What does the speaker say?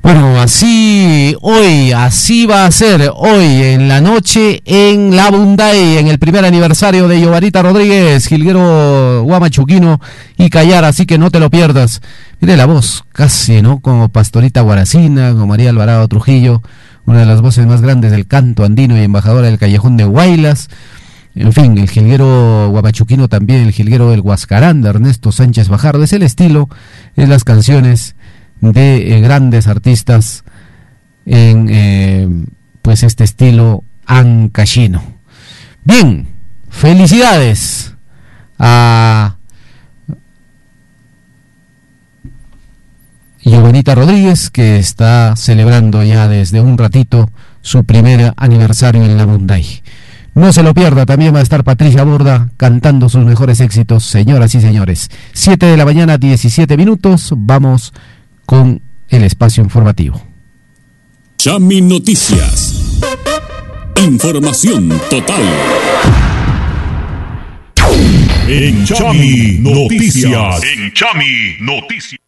Bueno, así va a ser hoy en la noche en la Bunday, en el primer aniversario de Yobarita Rodríguez, jilguero Huamachuquino y Callar, así que no te lo pierdas. Mire la voz, casi, ¿no? Como Pastorita Guaracina, como María Alvarado Trujillo, una de las voces más grandes del canto andino y embajadora del Callejón de Huaylas. En fin, el jilguero huamachuquino también, el jilguero del Huascarán de Ernesto Sánchez Bajardo. Es el estilo, es las canciones de grandes artistas en pues este estilo ancashino. Bien, felicidades a Yobarita Rodríguez, que está celebrando ya desde un ratito su primer aniversario en la Bunday. No se lo pierda, también va a estar Patricia Borda cantando sus mejores éxitos, señoras y señores. 7 de la mañana, 17 minutos, vamos con el espacio informativo. Chami Noticias. Información total. En Chami Noticias. En Chami Noticias.